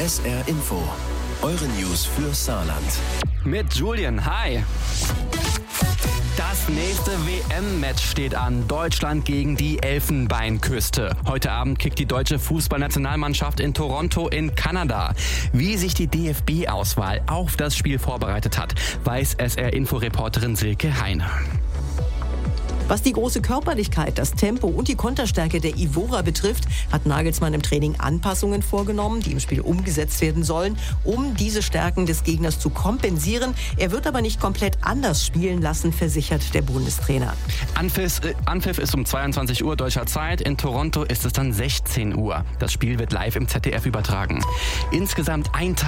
SR Info, eure News für Saarland. Mit Julian, hi. Das nächste WM-Match steht an. Deutschland gegen die Elfenbeinküste. Heute Abend kickt die deutsche Fußballnationalmannschaft in Toronto in Kanada. Wie sich die DFB-Auswahl auf das Spiel vorbereitet hat, weiß SR-Info-Reporterin Silke Heine. Was die große Körperlichkeit, das Tempo und die Konterstärke der Ivora betrifft, hat Nagelsmann im Training Anpassungen vorgenommen, die im Spiel umgesetzt werden sollen, um diese Stärken des Gegners zu kompensieren. Er wird aber nicht komplett anders spielen lassen, versichert der Bundestrainer. Anpfiff ist um 22 Uhr deutscher Zeit. In Toronto ist es dann 16 Uhr. Das Spiel wird live im ZDF übertragen. Insgesamt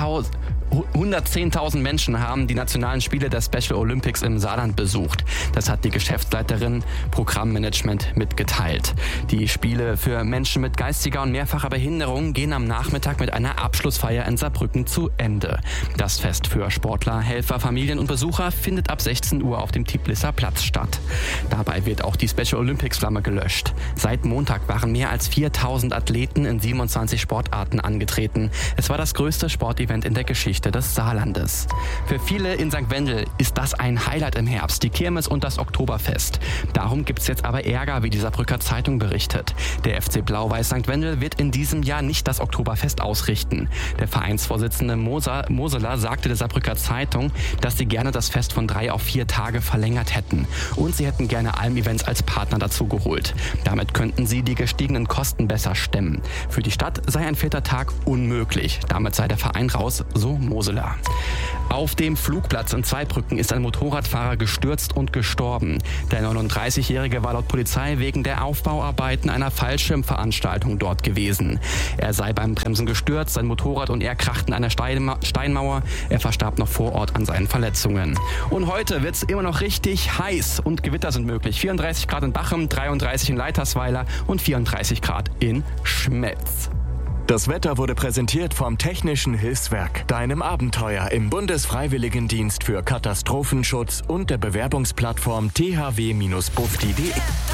110.000 Menschen haben die nationalen Spiele der Special Olympics im Saarland besucht. Das hat die Geschäftsleiterin Programmmanagement mitgeteilt. Die Spiele für Menschen mit geistiger und mehrfacher Behinderung gehen am Nachmittag mit einer Abschlussfeier in Saarbrücken zu Ende. Das Fest für Sportler, Helfer, Familien und Besucher findet ab 16 Uhr auf dem Tiblisser Platz statt. Dabei wird auch die Special Olympics Flamme gelöscht. Seit Montag waren mehr als 4.000 Athleten in 27 Sportarten angetreten. Es war das größte Sportevent in der Geschichte des Saarlandes. Für viele in St. Wendel ist das ein Highlight im Herbst, die Kirmes und das Oktoberfest. Darum gibt's jetzt aber Ärger, wie die Saarbrücker Zeitung berichtet. Der FC Blau-Weiß St. Wendel wird in diesem Jahr nicht das Oktoberfest ausrichten. Der Vereinsvorsitzende Moseler sagte der Saarbrücker Zeitung, dass sie gerne das Fest von 3 auf 4 Tage verlängert hätten. Und sie hätten gerne Alm Events als Partner dazu geholt. Damit könnten sie die gestiegenen Kosten besser stemmen. Für die Stadt sei ein 4. Tag unmöglich. Damit sei der Verein raus, so Moseler. Auf dem Flugplatz in Zweibrücken ist ein Motorradfahrer gestürzt und gestorben. Der 39-Jährige war laut Polizei wegen der Aufbauarbeiten einer Fallschirmveranstaltung dort gewesen. Er sei beim Bremsen gestürzt, sein Motorrad und er krachten an einer Steinmauer. Er verstarb noch vor Ort an seinen Verletzungen. Und heute wird's immer noch richtig heiß und Gewitter sind möglich. 34 Grad in Bachem, 33 in Leitersweiler und 34 Grad in Schmelz. Das Wetter wurde präsentiert vom Technischen Hilfswerk, deinem Abenteuer im Bundesfreiwilligendienst für Katastrophenschutz und der Bewerbungsplattform thw-bufdi.de.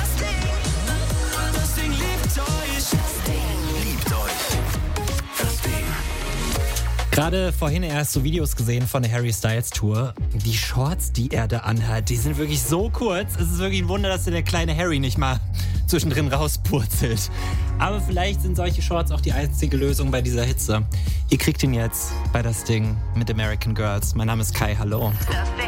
Gerade vorhin erst so Videos gesehen von der Harry Styles Tour. Die Shorts, die er da anhat, die sind wirklich so kurz. Es ist wirklich ein Wunder, dass der kleine Harry nicht mal zwischendrin rauspurzelt. Aber vielleicht sind solche Shorts auch die einzige Lösung bei dieser Hitze. Ihr kriegt ihn jetzt bei Das Ding mit American Girls. Mein Name ist Kai, hallo.